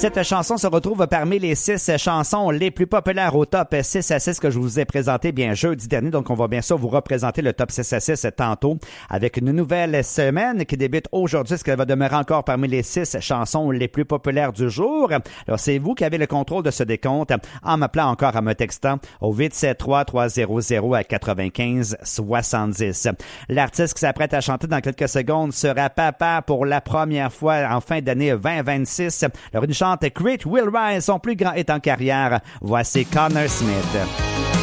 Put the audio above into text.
Cette chanson se retrouve parmi les 6 chansons les plus populaires au top 6 à 6 que je vous ai présenté bien jeudi dernier. Donc, on va bien sûr vous représenter le top 6 à 6 tantôt avec une nouvelle semaine qui débute aujourd'hui, ce qu'elle va demeurer encore parmi les 6 chansons les plus populaires du jour. Alors, c'est vous qui avez le contrôle de ce décompte en m'appelant encore à me textant au 873-300-95-70. L'artiste qui s'apprête à chanter dans quelques secondes sera papa pour la première fois en fin d'année 2026. Alors, une chante Great Will Rise, son plus grand hit en carrière. Voici Connor Smith.